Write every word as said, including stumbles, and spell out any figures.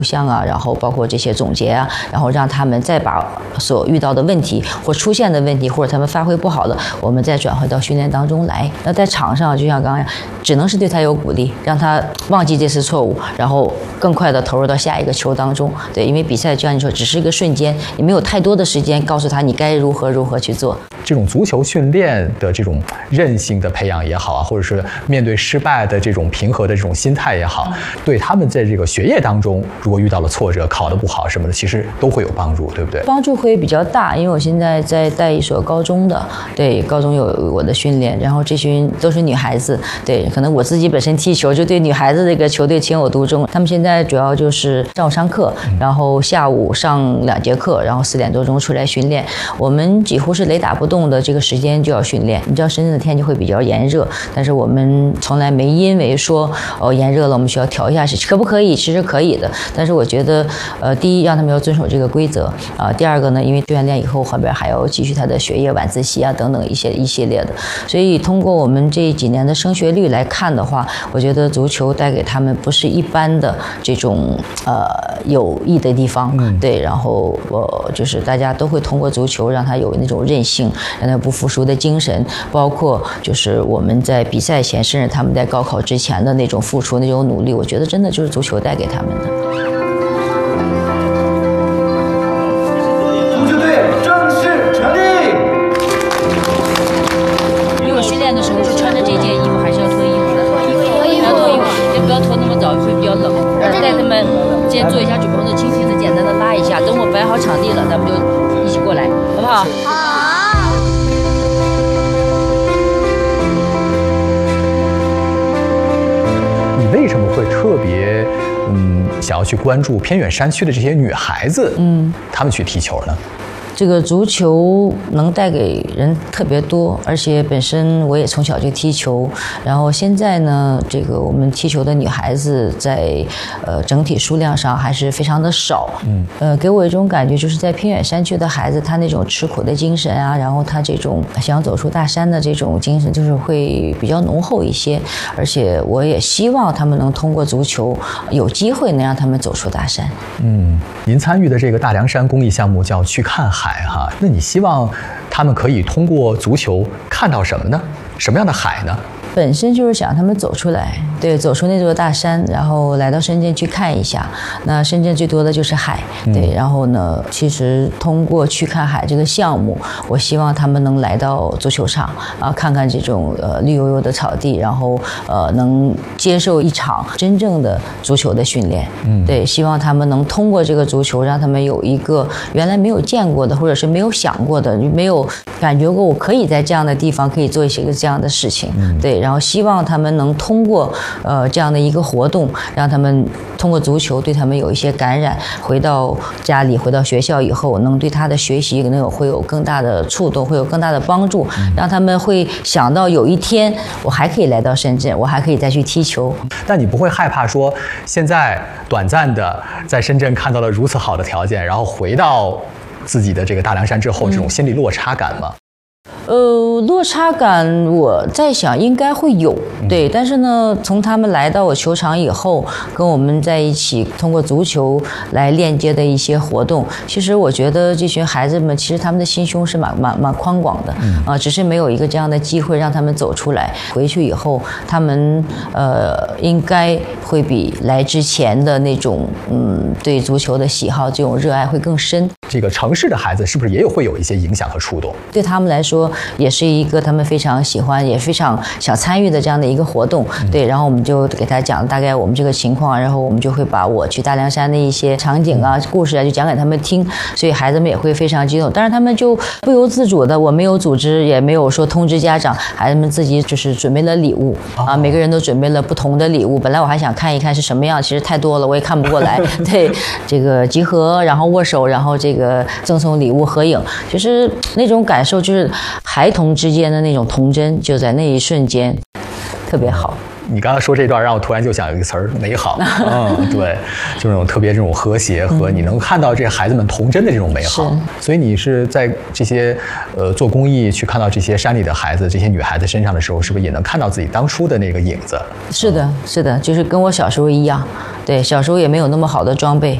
像啊，然后包括这些总结啊，然后让他们再把所遇到的问题或出现的问题，或者他们发挥不好的，我们再转回到训练当中来。那在场上，就像刚刚，只能是对他有鼓励，让他忘记这次错误，然后更快的投入到下一个球当中。对，因为比赛就像你说，只是一个瞬间，也没有太多的时间告诉他你该如何如何去做。 这种足球训练的这种韧性的培养也好啊，或者是面对失败的这种平和的这种心态也好，对他们在这个学业当中，如果遇到了挫折、考得不好什么的，其实都会有帮助，对不对？ 帮助会比较大，因为我现在在带一所高中的，对，高中有我的训练，然后这群都是女孩子，对，可能我自己本身踢球就对女孩子这个球队情有独钟。他们现在主要就是上午上课，然后下午上两节课，然后四点多钟出来训练。我们几乎是雷打不动的这个时间就要训练。你知道深圳的天气会比较炎热，但是我们从来没因为说哦炎热了我们需要调一下，可不可以？其实可以的，但是我觉得呃第一让他们要遵守这个规则啊、呃，第二个呢，因为锻炼以后后边还要继续他的学业晚自习啊等等一些一系列的，所以通过我们这几年的升学率来看的话，我觉得足球带给他们不是一般的这种呃有益的地方，嗯、对，然后我、呃、就是大家都会通过足球让他有那种韧性，让他不服输的精神，包括就是我们在比赛前，甚至他们在高考之前的那种付出、那种努力，我觉得真的就是足球带给他们的。 足球队正式成立。 因为我训练的时候是穿着这件衣服，还是要脱衣服的，脱衣服，要脱衣服，也不要脱那么早，会比较冷。带他们先做一下准备动作，轻轻的、简单的拉一下，等我摆好场地了，咱们就一起过来，好不好？好。 为什么会特别嗯想要去关注偏远山区的这些女孩子，嗯，她们去踢球呢？ 这个足球能带给人特别多，而且本身我也从小就踢球，然后现在呢，这个我们踢球的女孩子在呃整体数量上还是非常的少，嗯，呃，给我一种感觉就是在偏远山区的孩子，她那种吃苦的精神啊，然后她这种想走出大山的这种精神，就是会比较浓厚一些，而且我也希望他们能通过足球有机会能让他们走出大山。 嗯，您参与的这个大凉山公益项目叫去看海哈，那你希望他们可以通过足球看到什么呢？什么样的海呢？ 本身就是想他们走出来，对，走出那座大山，然后来到深圳去看一下。那深圳最多的就是海，对。嗯、然后呢，其实通过去看海这个项目，我希望他们能来到足球场啊，看看这种呃绿油油的草地，然后呃能接受一场真正的足球的训练。嗯，对，希望他们能通过这个足球，让他们有一个原来没有见过的，或者是没有想过的，没有感觉过我可以在这样的地方可以做一些个这样的事情。嗯，对。然后希望他们能通过呃这样的一个活动，让他们通过足球对他们有一些感染，回到家里回到学校以后，能对他的学习能有会有更大的触动，会有更大的帮助，让他们会想到有一天我还可以来到深圳，我还可以再去踢球。 但你不会害怕说现在短暂的在深圳看到了如此好的条件，然后回到自己的这个大凉山之后，这种心理落差感吗？ 呃，落差感我在想应该会有，对，但是呢，从他们来到我球场以后，跟我们在一起通过足球来链接的一些活动，其实我觉得这群孩子们其实他们的心胸是蛮蛮蛮宽广的，啊、呃，只是没有一个这样的机会让他们走出来。回去以后，他们呃应该会比来之前的那种嗯对足球的喜好这种热爱会更深。 这个城市的孩子是不是也有会有一些影响和触动？ 对他们来说，也是一个他们非常喜欢也非常想参与的这样的一个活动。对，然后我们就给他讲大概我们这个情况，然后我们就会把我去大凉山的一些场景啊、故事啊，就讲给他们听，所以孩子们也会非常激动。当然他们就不由自主的，我没有组织，也没有说通知家长，孩子们自己就是准备了礼物啊，每个人都准备了不同的礼物。本来我还想看一看是什么样，其实太多了，我也看不过来。对，这个集合，然后握手，然后这个赠送礼物、合影，就是那种感受，就是孩童之间的那种童真，就在那一瞬间特别好。 你刚刚说这段，让我突然就想有一个词儿“美好”。嗯，对，就那种特别这种和谐和你能看到这孩子们童真的这种美好。所以你是在这些呃做公益去看到这些山里的孩子、这些女孩子身上的时候，是不是也能看到自己当初的那个影子？ 是的，是的，就是跟我小时候一样。对，小时候也没有那么好的装备。